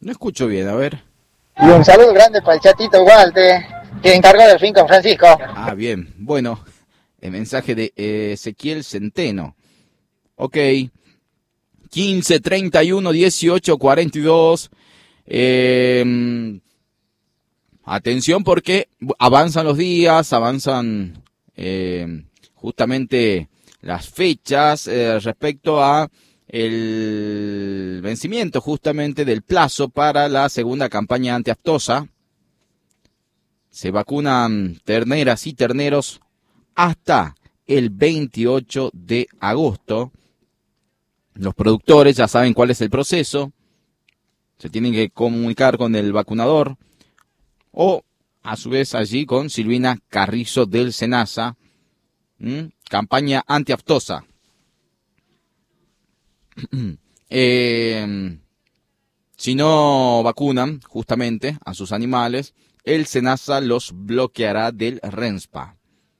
No escucho bien, a ver. Y un saludo grande para el chatito Walter, que encargó del fin con Francisco. Ah, bien. Bueno, el mensaje de Ezequiel Centeno. Ok. 15, 31, 18, 42. Atención porque avanzan los días, avanzan justamente las fechas respecto a el vencimiento justamente del plazo para la segunda campaña antiaftosa. Se vacunan terneras y terneros hasta el 28 de agosto. Los productores ya saben cuál es el proceso. Se tienen que comunicar con el vacunador o a su vez allí con Silvina Carrizo del Senasa. Campaña antiaftosa. Si no vacunan justamente a sus animales, el Senasa los bloqueará del RENSPA,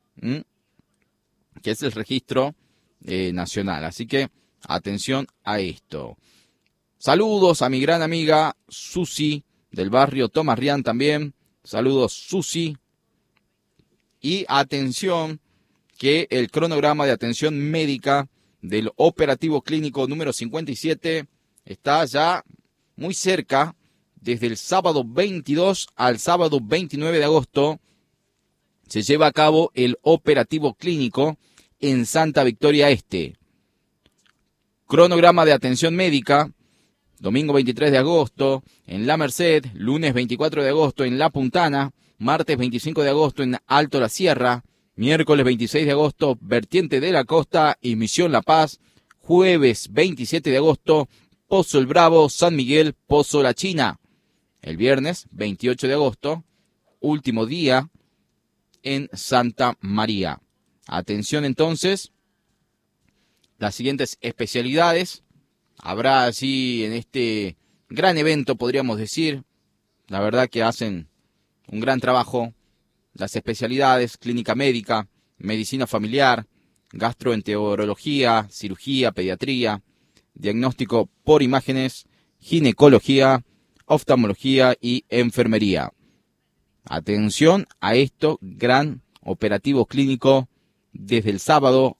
que es el registro nacional. Así que atención a esto. Saludos a mi gran amiga Susi del barrio Tomarrián también. Saludos Susi. Y atención que el cronograma de atención médica del operativo clínico número 57 está ya muy cerca. Desde el sábado 22 al sábado 29 de agosto se lleva a cabo el operativo clínico en Santa Victoria Este. Cronograma de atención médica, domingo 23 de agosto en La Merced, lunes 24 de agosto en La Puntana, martes 25 de agosto en Alto La Sierra, miércoles 26 de agosto, Vertiente de la Costa y Misión La Paz, jueves 27 de agosto, Pozo El Bravo, San Miguel, Pozo La China. El viernes 28 de agosto, último día en Santa María. Atención entonces, las siguientes especialidades. Habrá así en este gran evento, podríamos decir, la verdad que hacen un gran trabajo. Las especialidades, clínica médica, medicina familiar, gastroenterología, cirugía, pediatría, diagnóstico por imágenes, ginecología, oftalmología y enfermería. Atención a esto, gran operativo clínico desde el sábado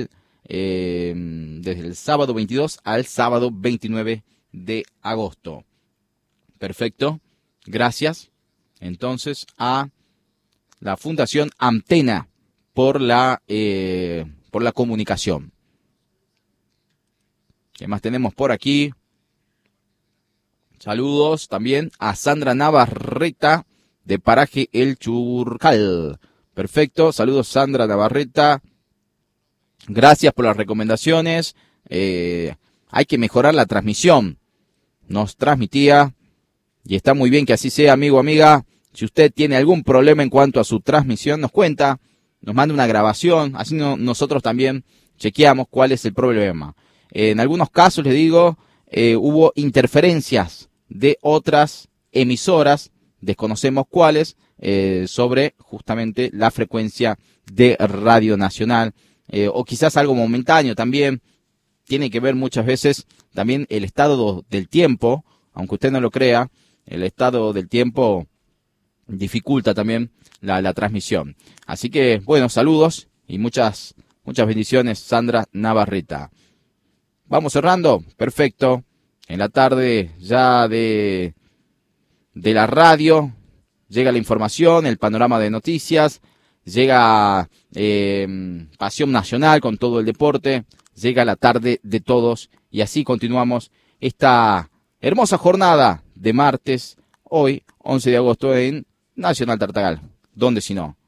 22 al sábado 29 de agosto. Perfecto, gracias entonces a la Fundación Amtena por la comunicación. ¿Qué más tenemos por aquí? Saludos también a Sandra Navarreta de Paraje El Churcal. Perfecto, saludos Sandra Navarreta. Gracias por las recomendaciones. Hay que mejorar la transmisión. Nos transmitía y está muy bien que así sea, amigo, amiga. Si usted tiene algún problema en cuanto a su transmisión, nos cuenta, nos manda una grabación, así nosotros también chequeamos cuál es el problema. En algunos casos, les digo, hubo interferencias de otras emisoras, desconocemos cuáles, sobre justamente la frecuencia de Radio Nacional, o quizás algo momentáneo también. Tiene que ver muchas veces también el estado del tiempo, aunque usted no lo crea, el estado del tiempo dificulta también la transmisión. Así que, bueno, saludos y muchas bendiciones, Sandra Navarreta. Vamos cerrando, perfecto. En la tarde ya de la radio llega la información, el panorama de noticias, llega Pasión Nacional con todo el deporte, llega la tarde de todos y así continuamos esta hermosa jornada de martes, hoy 11 de agosto en Nacional Tartagal. ¿Dónde si no?